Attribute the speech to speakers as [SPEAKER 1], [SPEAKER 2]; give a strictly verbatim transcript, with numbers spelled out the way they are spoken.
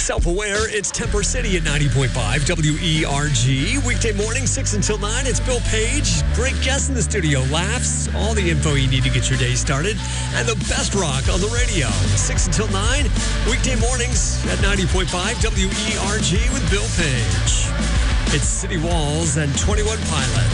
[SPEAKER 1] Self-aware, it's Temper City at ninety point five W E R G. Weekday morning, six until nine. It's Bill Page. Great guest in the studio. Laughs, all the info you need to get your day started, and the best rock on the radio. six until nine, weekday mornings at ninety point five W E R G with Bill Page. It's City Walls and twenty-one Pilots.